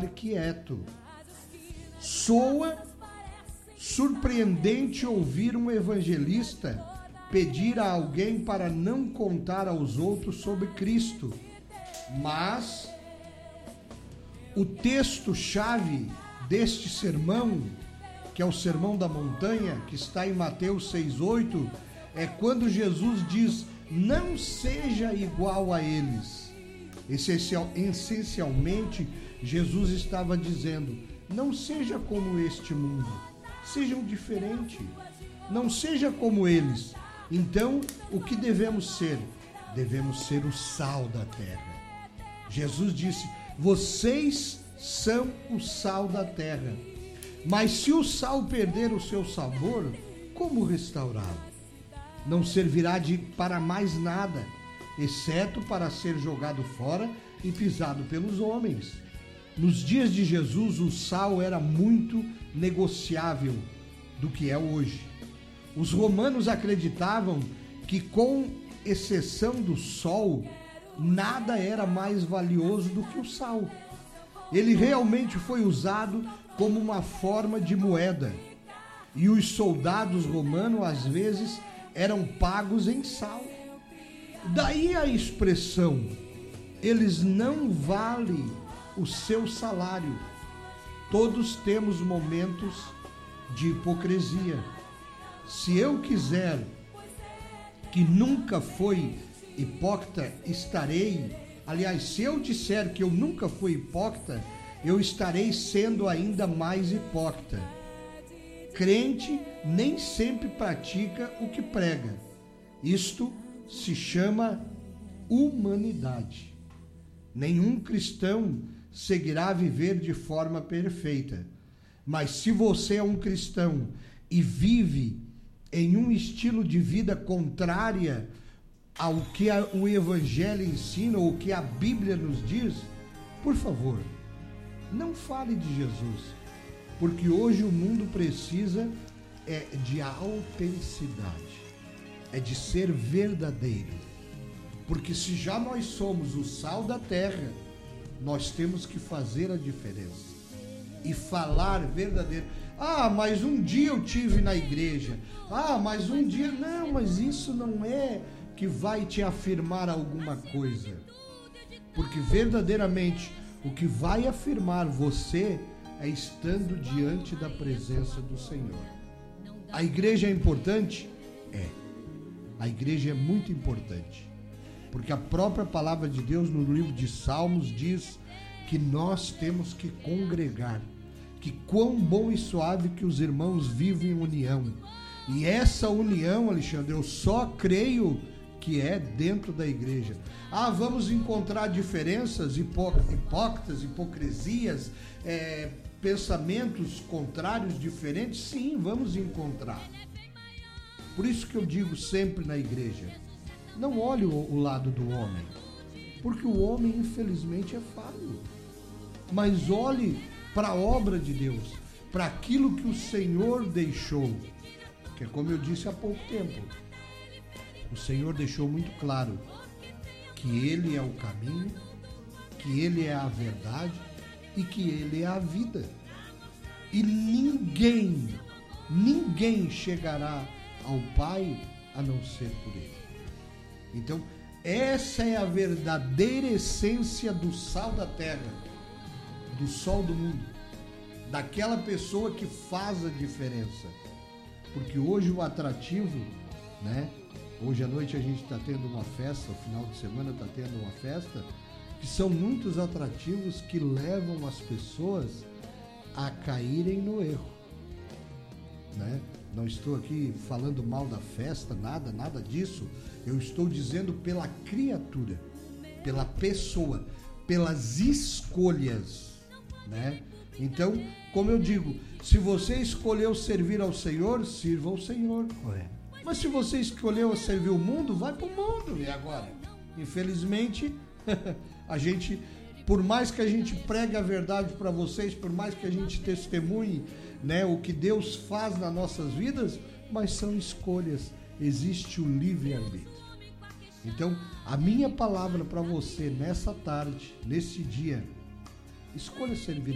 ficar quieto. Soa surpreendente ouvir um evangelista pedir a alguém para não contar aos outros sobre Cristo, mas o texto-chave deste sermão, que é o Sermão da Montanha, que está em Mateus 6,8, é quando Jesus diz: não seja igual a eles. Essencialmente, Jesus estava dizendo: não seja como este mundo, sejam diferentes, não seja como eles. Então, o que devemos ser? Devemos ser o sal da terra. Jesus disse: vocês são o sal da terra. Mas se o sal perder o seu sabor, como restaurá-lo? Não servirá para mais nada, exceto para ser jogado fora e pisado pelos homens. Nos dias de Jesus, o sal era muito negociável do que é hoje. Os romanos acreditavam que, com exceção do sol, nada era mais valioso do que o sal. Ele realmente foi usado como uma forma de moeda. E os soldados romanos, às vezes, eram pagos em sal. Daí a expressão: eles não valem o seu salário. Todos temos momentos de hipocrisia. Se eu quiser que nunca fui hipócrita, estarei. Aliás, se eu disser que eu nunca fui hipócrita, eu estarei sendo ainda mais hipócrita. Crente nem sempre pratica o que prega. Isto se chama humanidade. Nenhum cristão seguirá viver de forma perfeita. Mas se você é um cristão e vive em um estilo de vida contrária ao que o Evangelho ensina ou o que a Bíblia nos diz, por favor, não fale de Jesus, porque hoje o mundo precisa de autenticidade, de ser verdadeiro, porque se já nós somos o sal da terra, nós temos que fazer a diferença e falar verdadeiro. Ah, mas um dia eu tive na igreja. Ah, mas um dia... Não, mas isso não é que vai te afirmar alguma coisa. Porque verdadeiramente o que vai afirmar você é estando diante da presença do Senhor. A igreja é importante? É. A igreja é muito importante. Porque a própria palavra de Deus no livro de Salmos diz que nós temos que congregar. Que quão bom e suave que os irmãos vivem em união. E essa união, Alexandre, eu só creio que é dentro da igreja. Ah, vamos encontrar diferenças, hipócritas, hipocrisias, pensamentos contrários, diferentes? Sim, vamos encontrar. Por isso que eu digo sempre na igreja, não olhe o lado do homem, porque o homem, infelizmente, é falho. Mas olhe para a obra de Deus, para aquilo que o Senhor deixou, que é como eu disse há pouco tempo. O Senhor deixou muito claro que Ele é o caminho, que Ele é a verdade e que Ele é a vida. E ninguém chegará ao Pai a não ser por Ele. Então, essa é a verdadeira essência do sal da terra, do sol do mundo, daquela pessoa que faz a diferença. Porque hoje o atrativo, né? Hoje à noite a gente está tendo uma festa, no final de semana está tendo uma festa, que são muitos atrativos que levam as pessoas a caírem no erro, né? Não estou aqui falando mal da festa, nada disso. Eu estou dizendo pela criatura, pela pessoa, pelas escolhas, né? Então, como eu digo, se você escolheu servir ao Senhor, sirva ao Senhor. Mas se você escolheu servir o mundo, vai para o mundo. E agora? Infelizmente, a gente, por mais que a gente pregue a verdade para vocês, por mais que a gente testemunhe, né, o que Deus faz nas nossas vidas, mas são escolhas. Existe o livre-arbítrio. Então, a minha palavra para você nessa tarde, nesse dia, escolha servir